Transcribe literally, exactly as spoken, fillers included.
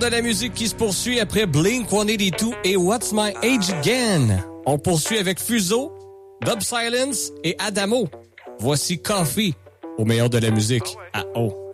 De la musique qui se poursuit après Blink cent quatre-vingt-deux et What's My Age Again. On poursuit avec Fuso, Dub Silence et Adamo. Voici Coffee au meilleur de la musique à O.